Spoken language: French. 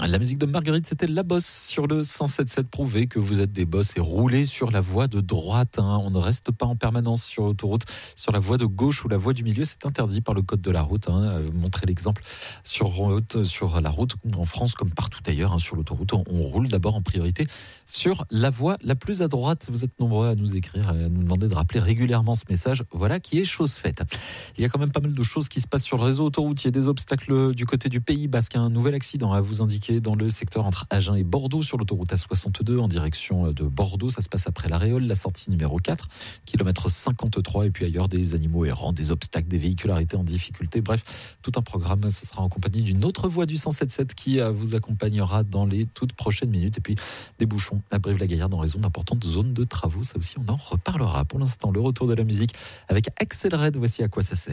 La musique de Marguerite, c'était La Bosse sur le 107.7. Prouvez que vous êtes des bosses et roulez sur la voie de droite. On ne reste pas en permanence sur l'autoroute, sur la voie de gauche ou la voie du milieu. C'est interdit par le code de la route. Montrez l'exemple sur la route en France comme partout ailleurs. Sur l'autoroute, on roule d'abord en priorité sur la voie la plus à droite. Vous êtes nombreux à nous écrire et à nous demander de rappeler régulièrement ce message. Voilà qui est chose faite. Il y a quand même pas mal de choses qui se passent sur le réseau autoroutier. Des obstacles du côté du Pays Basque. Un nouvel accident à vous indiquer dans le secteur entre Agen et Bordeaux sur l'autoroute A62 en direction de Bordeaux. Ça se passe après l'Aréole, la sortie numéro 4, kilomètre 53, et puis ailleurs des animaux errants, des obstacles, des véhicularités en difficulté. Bref, tout un programme. Ce sera en compagnie d'une autre voie du 107.7 qui vous accompagnera dans les toutes prochaines minutes. Et puis des bouchons à Brive-la-Gaillarde en raison d'importantes zones de travaux. Ça aussi, on en reparlera. Pour l'instant, le retour de la musique avec Axel Red. Voici à quoi ça sert.